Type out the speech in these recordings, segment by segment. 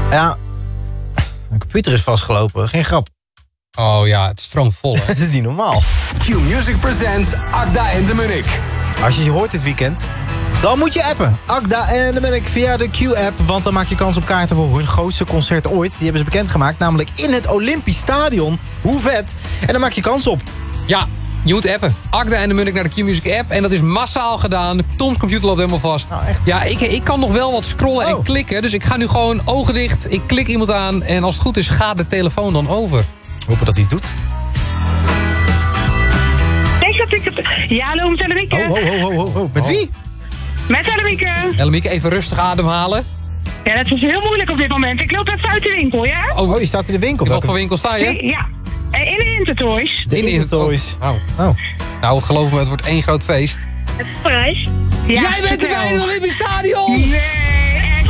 Ja, mijn computer is vastgelopen. Geen grap. Oh ja, het stroomt vol, hè? Het is niet normaal. Q-Music presents Agda en de Munnik. Als je ze hoort dit weekend, dan moet je appen. Agda en de Munnik via de Q-app. Want dan maak je kans op kaarten voor hun grootste concert ooit. Die hebben ze bekendgemaakt, namelijk in het Olympisch Stadion. Hoe vet. En dan maak je kans op. Ja, je moet appen. Agda en de Munnik naar de Q-Music app. En dat is massaal gedaan. Toms computer loopt helemaal vast. Nou, echt? Ja, ik kan nog wel wat scrollen en klikken. Dus ik ga nu gewoon ogen dicht. Ik klik iemand aan. En als het goed is, gaat de telefoon dan over. Hopen dat hij het doet. Ja, hallo, met Ellemieke. Ho. Met wie? Met Ellemieke. Ellemieke, even rustig ademhalen. Ja, dat is heel moeilijk op dit moment. Ik loop even uit de winkel, ja? Oh, je staat in de winkel. In wat voor winkel sta je? Ja, in de Intertoys. De Intertoys. Oh. Nou, geloof me, het wordt één groot feest. Het is prijs. Ja, Jij bent erbij in het Olympisch Stadion! Nee, echt?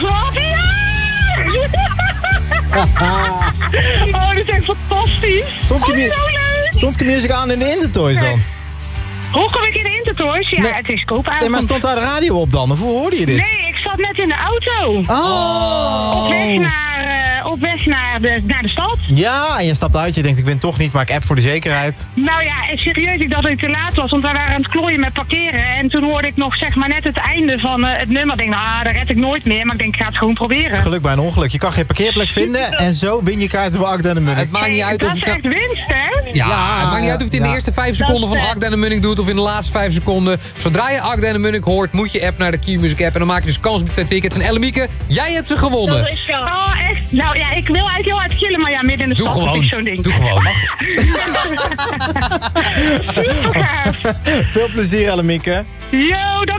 Oh, dat is echt fantastisch. Stond Q-Music aan in de Intertoys dan? Hoe kom ik in de Intertoys? Ja, Nee. het is koopavond. Nee, maar stond daar de radio op dan? Of hoe hoorde je dit? Nee, ik zat net in de auto. Oh. Op weg naar de stad. Ja, en je stapt uit. Je denkt, ik win toch niet, maar ik app voor de zekerheid. Nou ja, serieus, ik dacht dat ik te laat was. Want wij waren aan het klooien met parkeren. En toen hoorde ik nog zeg maar net het einde van het nummer. Ik denk, dat red ik nooit meer. Maar ik denk, ik ga het gewoon proberen. Geluk bij een ongeluk. Je kan geen parkeerplek vinden. En zo win je kaarten voor Agda en de Munnik. Het maakt niet uit of dat is je... echt winst, hè? Ja, het maakt niet uit of je het in de eerste 5 seconden van Agda en de Munnik doet... of in de laatste 5 seconden. Zodra je Agda en de Munnik hoort, moet je app naar de Q-Music app... en dan maak je dus kans op de tickets. En Ellemieke, jij hebt ze gewonnen. Dat is zo. Oh, echt? Nou ja, ik wil eigenlijk heel hard chillen, maar ja, midden in de Doe stad gewoon. is zo'n ding. Doe gewoon. Super gaaf. Veel plezier, Ellemieke. Yo,